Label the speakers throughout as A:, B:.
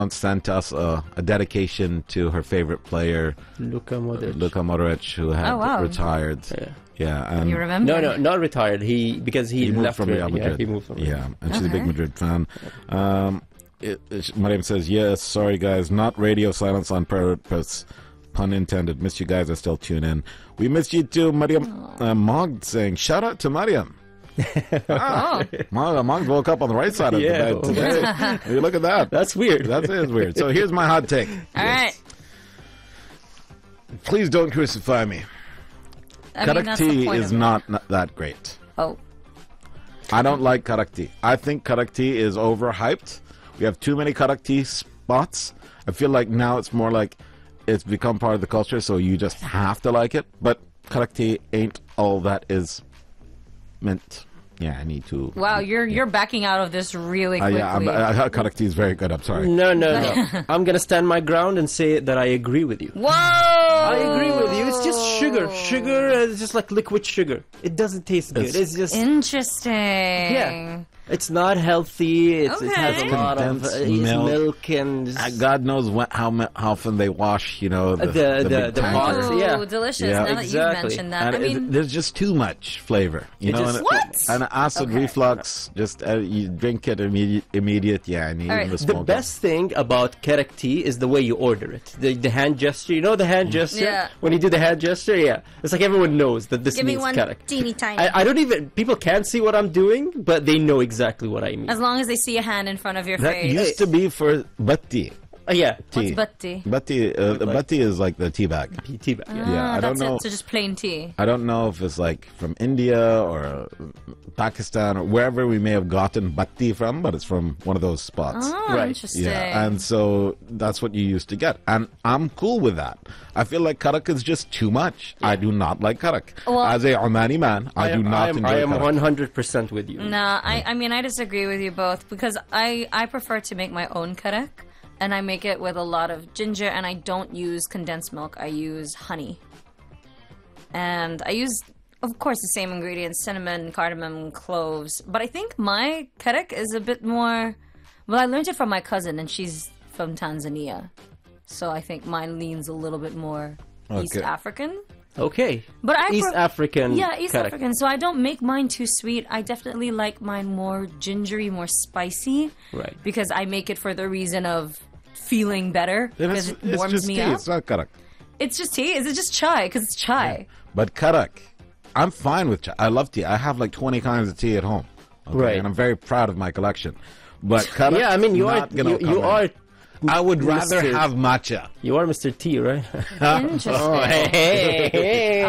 A: sent us a dedication to her favorite player,
B: Luka
A: Modric, who had retired. Yeah, and
C: you remember?
B: No, not retired. Because he
A: moved
B: left
A: from Real Madrid.
B: Yeah, he moved from Real Madrid.
A: And she's a big Madrid fan. Mariam says, yes, sorry guys, not radio silence on purpose. Pun intended. Missed you guys. I still tune in. We missed you too, Mariam. Mogd saying, shout out to Mariam. Mogd woke up on the right side of the bed today. Hey, look at that.
B: That's weird.
A: That is weird. So here's my hot take.
C: All right.
A: Please don't crucify me. Karak tea is not that great.
C: Oh.
A: I don't like karak tea. I think karak tea is overhyped. We have too many karak tea spots. I feel like now it's more like it's become part of the culture, so you just have to like it. But karak tea ain't all that is meant. Yeah, I need to.
C: Wow, you're backing out of this really quickly.
A: Karak tea is very good. I'm sorry.
B: No. I'm gonna stand my ground and say that I agree with you.
C: Whoa!
B: I agree with you. It's just sugar. Sugar is just like liquid sugar. It doesn't taste good. It's just
C: interesting.
B: Yeah. It's not healthy. It has a lot of milk and
A: God knows how often they wash. You know
B: the pots.
C: Oh, delicious!
A: Yeah.
C: Now that you've mentioned that,
A: and there's just too much flavor. You know, and acid reflux. Just you drink it immediate. Yeah, and even
B: the best thing about karak tea is the way you order it. The hand gesture. You know the hand gesture.
C: Yeah.
B: When you do the hand gesture, it's like everyone knows that this means karak.
C: Give me one teeny tiny.
B: I don't even. People can't see what I'm doing, but they know exactly what I mean.
C: As long as they see a hand in front of your
A: that
C: face.
A: That used to be for batti.
B: Yeah.
C: Tea. What's batti?
A: Batti is like the tea bag.
B: Tea bag.
A: Yeah, I don't know.
C: So just plain tea.
A: I don't know if it's like from India or Pakistan or wherever we may have gotten batti from, but it's from one of those spots.
C: Oh, interesting.
A: Yeah, and so that's what you used to get. And I'm cool with that. I feel like karak is just too much. I do not like karak.
C: Well,
A: as a Omani man, I do not enjoy karak.
B: I am 100% with you.
C: No, I mean, I disagree with you both because I prefer to make my own karak. And I make it with a lot of ginger, and I don't use condensed milk. I use honey. And I use, of course, the same ingredients, cinnamon, cardamom, cloves. But I think my karak is a bit more... Well, I learned it from my cousin, and she's from Tanzania. So I think mine leans a little bit more East African.
B: Okay.
C: But
B: East African.
C: Yeah, East
B: karak.
C: African. So I don't make mine too sweet. I definitely like mine more gingery, more spicy.
B: Right.
C: Because I make it for the reason of feeling better because it warms me up.
A: It's not karak.
C: It's just tea? Is it just chai? Because it's chai.
A: Yeah. But karak, I'm fine with chai. I love tea. I have like 20 kinds of tea at home. Okay?
B: Right.
A: And I'm very proud of my collection. But karak,
B: yeah, I mean, you are.
A: I would rather have matcha.
B: You are Mr. T, right?
C: Interesting.
B: Oh, hey.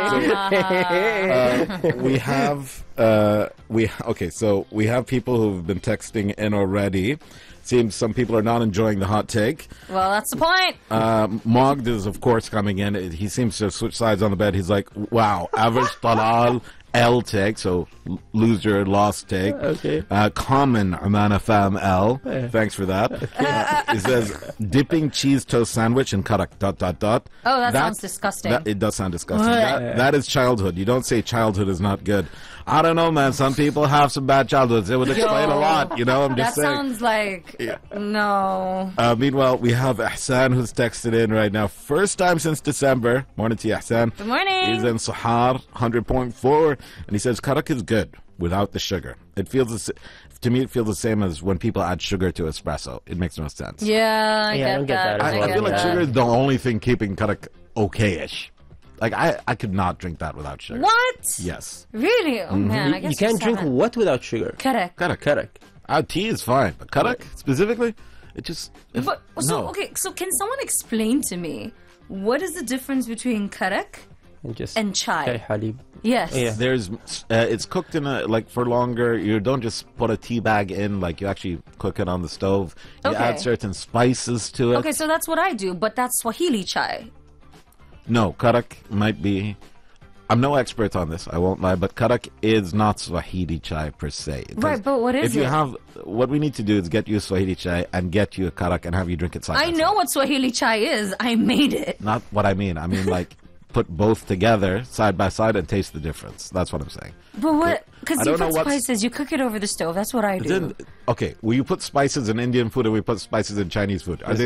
A: We have so we have people who've been texting in already. Seems some people are not enjoying the hot take.
C: Well, that's the point.
A: Mogd is, of course, coming in. He seems to switch sides on the bed. He's like, wow, average talal, L take, so loser, lost take.
B: Okay.
A: Common Amana Fam L. Thanks for that. He says, dipping cheese toast sandwich in karak, ...
C: Oh, that sounds disgusting.
A: It does sound disgusting. That is childhood. You don't say childhood is not good. I don't know, man. Some people have some bad childhoods. It would explain a lot, you know? I'm just saying.
C: That sounds like... No.
A: Meanwhile, we have Ahsan who's texted in right now. First time since December. Morning to you, Ahsan.
C: Good morning.
A: He's in Sahar, 100.4. And he says, karak is good without the sugar. To me, it feels the same as when people add sugar to espresso. It makes no sense.
C: Yeah, I get that.
A: I feel like sugar is the only thing keeping karak okay-ish. Like, I could not drink that without sugar.
C: What?
A: Yes.
C: Really? Oh, man, I guess
B: you can't drink what without sugar?
C: Karak.
B: Karak.
A: Tea is fine, but karak, specifically, it just...
C: So can someone explain to me, what is the difference between karak and chai?
B: Halib.
C: Yes.
B: Yeah.
A: There's, it's cooked in for longer. You don't just put a tea bag in, like you actually cook it on the stove. You add certain spices to it.
C: Okay, so that's what I do, but that's Swahili chai.
A: No, karak might be... I'm no expert on this, I won't lie, but karak is not Swahili chai per se.
C: Right, but what is it?
A: What we need to do is get you a Swahili chai and get you a karak and have you drink it side by side.
C: I know what Swahili chai is. I made it.
A: Not what I mean. I mean, like, put both together side by side and taste the difference. That's what I'm saying.
C: But what? Because you put spices, you cook it over the stove. That's what I do.
A: Okay, well, you put spices in Indian food and we put spices in Chinese food. Are they